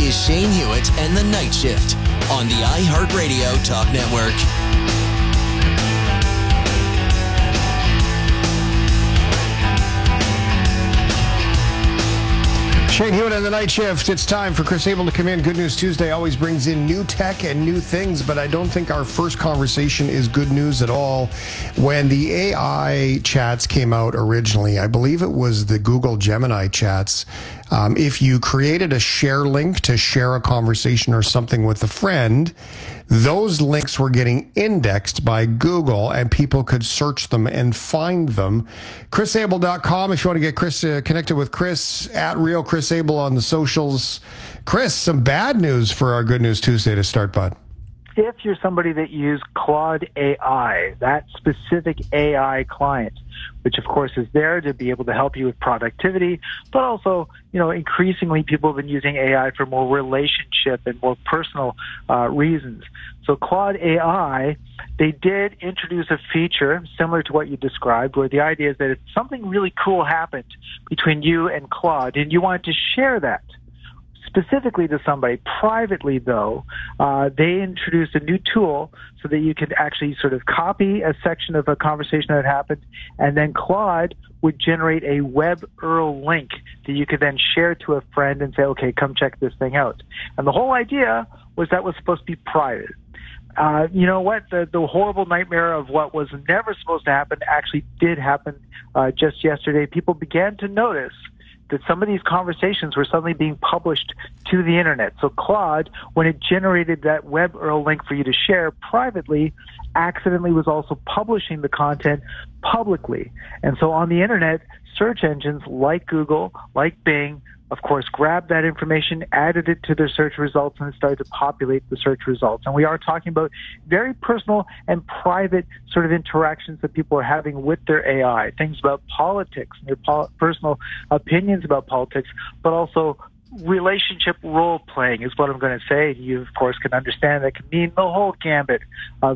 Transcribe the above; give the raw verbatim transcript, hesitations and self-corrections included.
is Shane Hewitt and the Night Shift on the iHeartRadio Talk Network. Shane Hewitt and the Night Shift. It's time for Chris Abel to come in. Good News Tuesday always brings in new tech and new things, but I don't think our first conversation is good news at all. When the A I chats came out originally, I believe it was the Google Gemini chats, um, if you created a share link to share a conversation or something with a friend, those links were getting indexed by Google and people could search them and find them. Chris Abel dot com if you want to get Chris uh, connected with Chris, at Real Chris Abel on the socials. Chris, some bad news for our Good News Tuesday to start, bud. If you're somebody that used Claude A I, that specific A I client, which of course is there to be able to help you with productivity, but also, you know, increasingly people have been using A I for more relationship and more personal uh, reasons. So Claude A I, they did introduce a feature similar to what you described, where the idea is that if something really cool happened between you and Claude and you wanted to share that specifically to somebody privately, though, uh, they introduced a new tool so that you could actually sort of copy a section of a conversation that happened, and then Claude would generate a web U R L link that you could then share to a friend and say, okay, come check this thing out. And the whole idea was that was supposed to be private. Uh, you know what? The, the horrible nightmare of what was never supposed to happen actually did happen uh, just yesterday. People began to notice that some of these conversations were suddenly being published to the internet. So Claude, when it generated that web U R L link for you to share privately, accidentally was also publishing the content publicly. And so on the internet, search engines like Google, like Bing, of course, grabbed that information, added it to their search results, and it started to populate the search results. And we are talking about very personal and private sort of interactions that people are having with their A I, things about politics and their pol- personal opinions about politics, but also relationship role-playing is what I'm going to say. You, of course, can understand that can mean the whole gambit of